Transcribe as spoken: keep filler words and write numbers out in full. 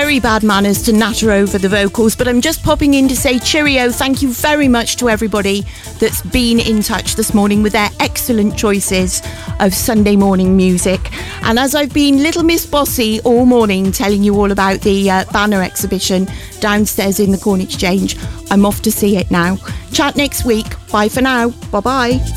very bad manners to natter over the vocals, but I'm just popping in to say cheerio. Thank you very much to everybody that's been in touch this morning with their excellent choices of Sunday morning music. And as I've been Little Miss Bossy all morning telling you all about the uh, banner exhibition downstairs in the Corn Exchange, I'm off to see it now. Chat next week. Bye for now. Bye-bye.